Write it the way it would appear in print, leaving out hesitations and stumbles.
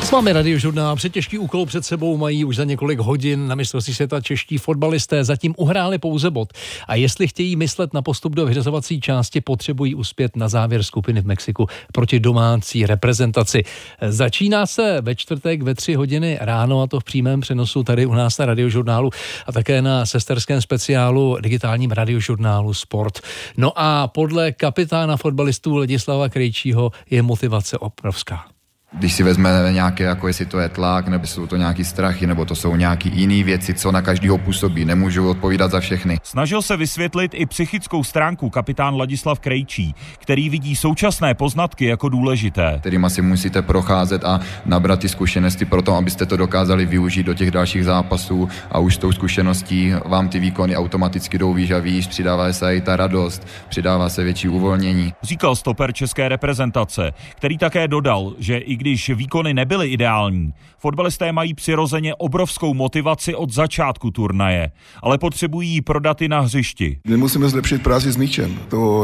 S vámi Radiožurnál. Těžký úkol před sebou mají už za několik hodin. Na mistrovství světa čeští fotbalisté zatím uhráli pouze bod. A jestli chtějí myslet na postup do vyřazovací části, potřebují uspět na závěr skupiny v Mexiku proti domácí reprezentaci. Začíná se ve čtvrtek ve 3 hodiny ráno, a to v přímém přenosu tady u nás na Radiožurnálu a také na sesterském speciálu digitálním Radiožurnálu Sport. No a podle kapitána fotbalistů Ladislava Krejčího je motivace obrovská. Když si vezmeme nějaké, jako jestli to je tlak, nebo jsou to nějaký strachy, nebo to jsou nějaké jiné věci, co na každého působí, nemůžu odpovídat za všechny. Snažil se vysvětlit i psychickou stránku kapitán Ladislav Krejčí, který vidí současné poznatky jako důležité. Kterýma si musíte procházet a nabrat ty zkušenosti pro to, abyste to dokázali využít do těch dalších zápasů a už s tou zkušeností vám ty výkony automaticky jdou výš a výš, přidává se i ta radost, přidává se větší uvolnění. Říkal stoper české reprezentace, který také dodal, že i když výkony nebyly ideální, fotbalisté mají přirozeně obrovskou motivaci od začátku turnaje, ale potřebují ji prodat i na hřišti. My musíme zlepšit práci s míčem. To